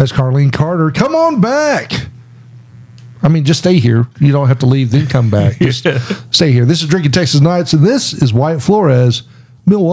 That's Carlene Carter. Come on back. I mean, just stay here. You don't have to leave, then come back. Just stay here. This is Drinking Texas Nights, and this is Wyatt Flores, Milwaukee.